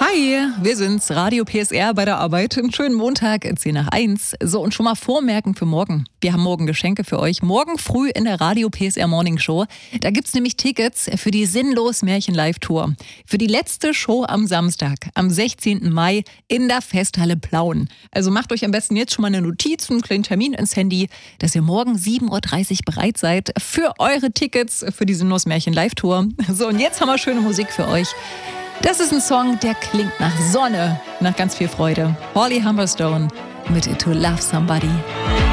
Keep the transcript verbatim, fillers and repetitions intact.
Hi, wir sind's, Radio P S R bei der Arbeit. Einen schönen Montag, zehn nach eins. So, und schon mal vormerken für morgen. Wir haben morgen Geschenke für euch. Morgen früh in der Radio P S R Morning Show. Da gibt's nämlich Tickets für die Sinnlos Märchen Live Tour. Für die letzte Show am Samstag, am sechzehnten Mai in der Festhalle Plauen. Also macht euch am besten jetzt schon mal eine Notiz, einen kleinen Termin ins Handy, dass ihr morgen sieben Uhr dreißig bereit seid für eure Tickets für die Sinnlos Märchen Live Tour. So, und jetzt haben wir schöne Musik für euch. Das ist ein Song, der klingt nach Sonne, nach ganz viel Freude. Holly Humberstone mit To Love Somebody.